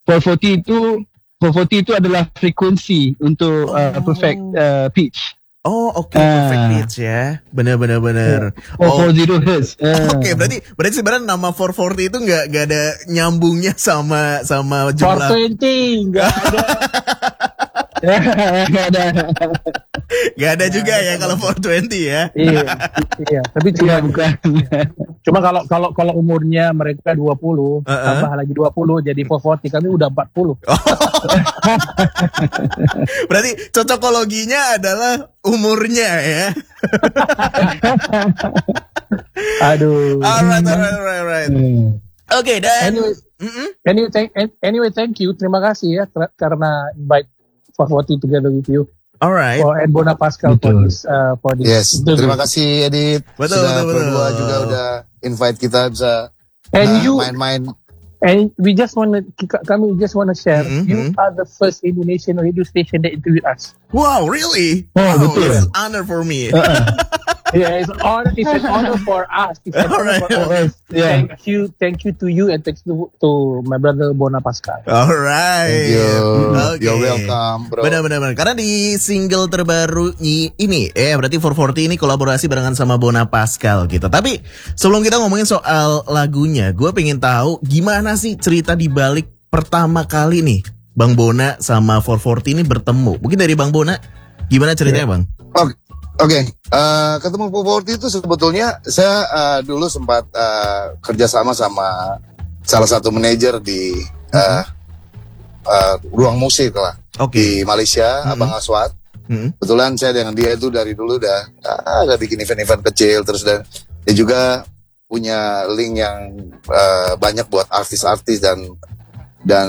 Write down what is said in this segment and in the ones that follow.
440 itu adalah frekuensi untuk perfect pitch. Oh, oke, perfect pitch ya. Benar. 440 Hz. Oke, berarti sebenarnya nama 440 itu nggak ada nyambungnya sama jumlah. 420 nggak ada. Gak ada juga ya kalau 420 ya. Iya, tapi cuma kalau umurnya mereka 20, tambah lagi 20 jadi 440, kami udah 40. Berarti cocokologinya adalah umurnya ya. Aduh. Alright. Oke, dan anyway, thank you. Terima kasih ya karena invite 440 together with you. Alright. And Bona Pascal for this. Yes. Terima kasih Edit. Betul. Berdua juga udah invite kita bisa main-main. And we just wanna share. You are the first Indonesian radio station that interviewed us. Wow, really? Betul. It's an honor for me. Yeah, it's an honor for us. It's an honor for us. Yeah. Thank you to you and thanks to my brother Bona Pascal. Alright. Thank you. Okay. You're welcome, bro. Benar. Karena di single terbaru ini, berarti 440 ini kolaborasi barengan sama Bona Pascal gitu. Tapi sebelum kita ngomongin soal lagunya, gue pengen tahu gimana sih cerita di balik pertama kali nih Bang Bona sama 440 ini bertemu. Mungkin dari Bang Bona, gimana ceritanya Bang? Oke. Ketemu 440 itu sebetulnya saya dulu sempat kerjasama sama salah satu manajer di ruang musik lah di Malaysia, Abang Aswad. Kebetulan saya dengan dia itu dari dulu udah bikin event-event kecil, terus dan dia juga punya link yang banyak buat artis-artis dan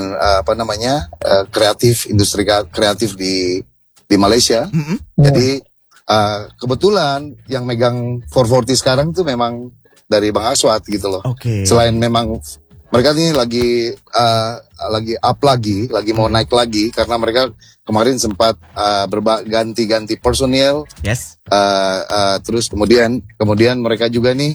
industri kreatif di Malaysia. Jadi kebetulan yang megang 440 sekarang tuh memang dari Bang Aswad gitu loh. Selain memang mereka ini lagi mau naik lagi karena mereka kemarin sempat ganti personil. Yes. Terus kemudian mereka juga nih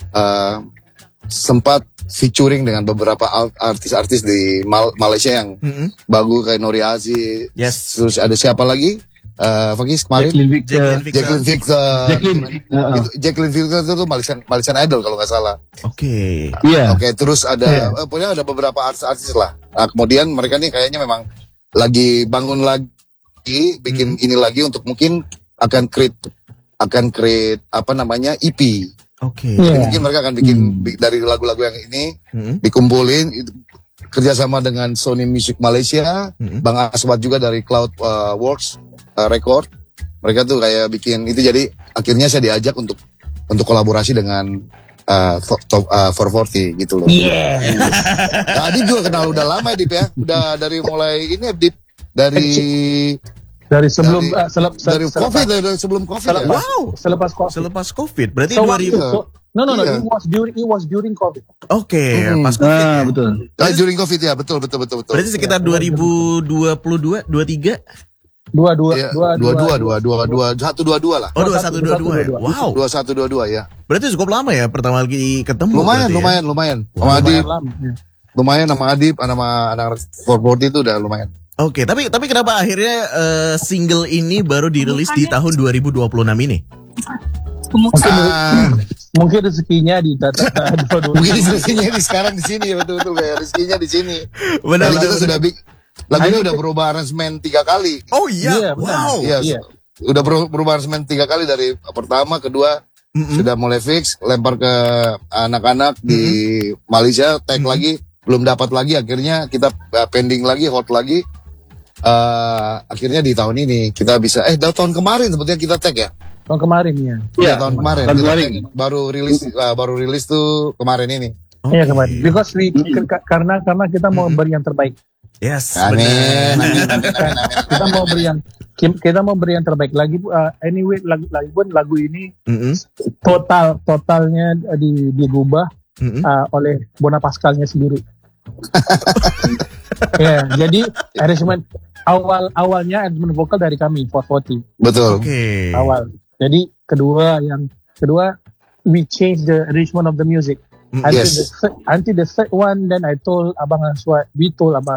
sempat featuring dengan beberapa artis-artis di Malaysia yang bagus kayak Nori Aziz. Yes. Terus ada siapa lagi? Fakis kemarin Jacqueline Victor. Jacqueline Victor itu Malaysian Idol kalau nggak salah. Oke. Terus ada pokoknya ada beberapa artis lah. Nah, kemudian mereka nih kayaknya memang lagi bangun lagi bikin ini lagi untuk mungkin akan create EP. Mungkin mereka akan bikin dari lagu-lagu yang ini dikumpulin kerjasama dengan Sony Music Malaysia, Bang Aswad juga dari Cloud Works Record. Mereka tuh kayak bikin itu, jadi akhirnya saya diajak untuk kolaborasi dengan 440 gitu loh. Yeah. Nah, Adip juga kenal udah lama Adip ya. Udah dari mulai ini Adip dari sebelum COVID, dari sebelum COVID. Wow. Selepas COVID. Berarti 2000. No. It was during COVID. Pas COVID. Betul. During COVID ya, betul. Berarti sekitar 2022, 23. 122 lah. Oh, 2122 ya. Wow. 2122 ya. Berarti cukup lama ya pertama kali ketemu. Lumayan. Sama Adip. Lumayan sama Adip, sama anak 440 itu udah lumayan. Oke, tapi kenapa akhirnya single ini baru dirilis di tahun 2026 ini? Mungkin rezekinya di data. Mungkin rezekinya di sekarang di sini, betul kayak rezekinya di sini. Benar. Kita sudah lagunya udah berubah aransemen 3 kali. Oh iya, wow. Iya. Udah berubah aransemen 3 kali, dari pertama, kedua sudah mulai fix, lempar ke anak-anak di Malaysia, tag lagi, belum dapat lagi, akhirnya kita pending lagi, hold lagi. Akhirnya di tahun ini kita bisa tahun kemarin sebetulnya kita tag ya. Tahun kemarin ya. Iya, tahun kemarin. Baru rilis tuh kemarin ini. Iya, kemarin. Because karena kita mau beri yang terbaik. Yes. Amin. Kita mau beri yang terbaik lagi. Anyway, lagu ini totalnya digubah oleh Bona Pascalnya sendiri. Ya, jadi arrangement awalnya arrangement vokal dari kami 440. Betul. Awal. Jadi kedua we change the arrangement of the music. Until the third one, then we told Abang